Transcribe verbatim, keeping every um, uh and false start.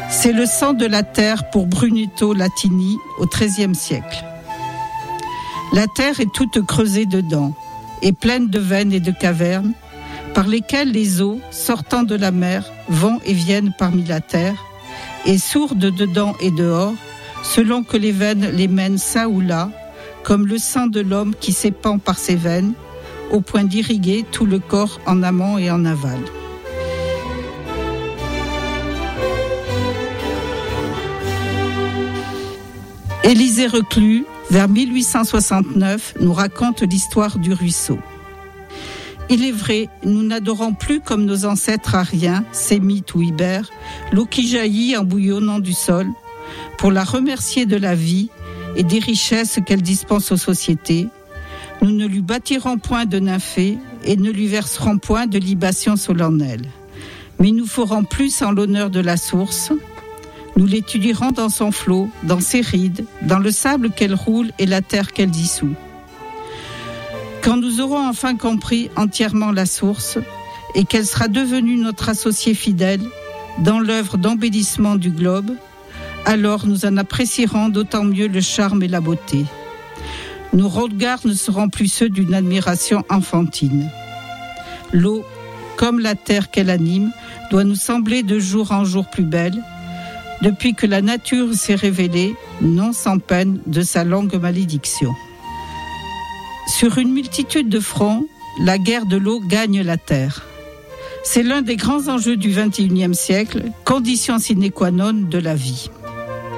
C'est le sang de la terre pour Brunetto Latini au treizième siècle. La terre est toute creusée dedans et pleine de veines et de cavernes par lesquelles les eaux, sortant de la mer, vont et viennent parmi la terre et sourdes dedans et dehors, selon que les veines les mènent çà ou là, comme le sang de l'homme qui s'épand par ses veines, au point d'irriguer tout le corps en amont et en aval. Élisée Reclus, vers mille huit cent soixante-neuf, nous raconte l'histoire du ruisseau. Il est vrai, nous n'adorons plus comme nos ancêtres ariens, sémites ou ibères, l'eau qui jaillit en bouillonnant du sol, pour la remercier de la vie et des richesses qu'elle dispense aux sociétés. Nous ne lui bâtirons point de nymphée et ne lui verserons point de libations solennelles. Mais nous ferons plus en l'honneur de la source. Nous l'étudierons dans son flot, dans ses rides, dans le sable qu'elle roule et la terre qu'elle dissout. Quand nous aurons enfin compris entièrement la source et qu'elle sera devenue notre associée fidèle dans l'œuvre d'embellissement du globe, alors nous en apprécierons d'autant mieux le charme et la beauté. Nos regards ne seront plus ceux d'une admiration enfantine. L'eau, comme la terre qu'elle anime, doit nous sembler de jour en jour plus belle, depuis que la nature s'est révélée, non sans peine, de sa longue malédiction. Sur une multitude de fronts, la guerre de l'eau gagne la terre. C'est l'un des grands enjeux du vingt et unième siècle, condition sine qua non de la vie.